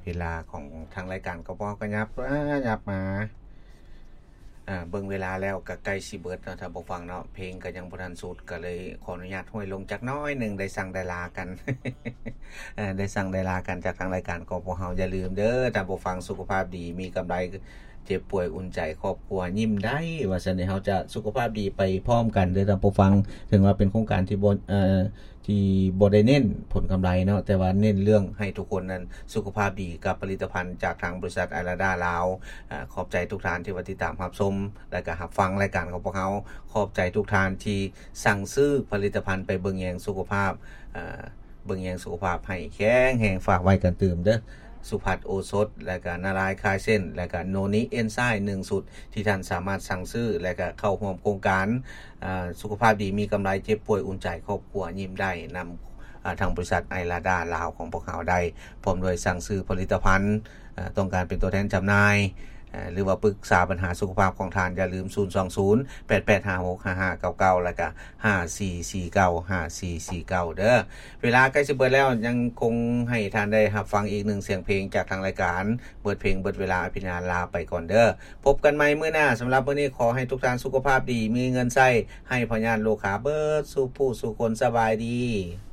เวลาของทางรายการก็บ่ก็ยับมาเบิ่งเวลาแล้วก็ใกล้สิเบิดเนาะถ้าบ่ฟังเนาะเพลงก็ยังบ่ทันสุดก็เลยขออนุญาตห้อยลงจักน้อยนึงได้สั่งได้ลากัน ได้สั่งได้ลากันจากทางรายการของพวกเฮาอย่าลืมเด้อถ้าบ่ฟังสุขภาพดีมีกำไรเจ็บป่วยอุ่นใจครอบครัวยิ้มได้ว่าซั่นเฮาจะสุขภาพดีไปพร้อมกันเด้อท่านผู้ฟังถึงว่าเป็นโครงการที่บ่ได้เน้นผลกำไรเนาะแต่ว่าเน้นเรื่องให้ทุกคนนั้นสุขภาพดีกับผลิตภัณฑ์จากทางบริษัทไอราดาลาวขอบใจทุกท่านที่ติดตามรับชมและก็รับฟังรายการของพวกเราขอบใจทุกท่านที่สั่งซื้อผลิตภัณฑ์ไปเบิ่งแยงสุขภาพให้แข็งแรงฝากไว้กันตื่มเด้อสุภัทรโอสถและก็นารายคลายเส้นและก็โนนิเอนไซม์1สุดที่ท่านสามารถสั่งซื้อและก็เข้าร่วมโครงการสุขภาพดีมีกำไรเจ็บป่วยอุ่นใจครอบครัวยิ้มได้นำทางบริษัทไอราดาลาวของพวกเขาได้พร้อมด้วยสั่งซื้อผลิตภัณฑ์ต้องการเป็นตัวแทนจำหน่ายหรือว่าปรึกษาปัญหาสุขภาพของทานอย่าลืม02088565599แล้วก็54495449เด้อเวลาใกล้สิเบิดแล้วยังคงให้ท่านได้รับฟังอีก1เสียงเพลงจากทางรายการเบิดเพลงเบิดเวลาพินาลาไปก่อนเด้อพบกันใหม่มื้อหน้าสำหรับมื้อนี้ขอให้ทุกท่านสุขภาพดีมีเงินใช้ให้พญานโลกาเบิดสู่ผู้สู่คนสบายดี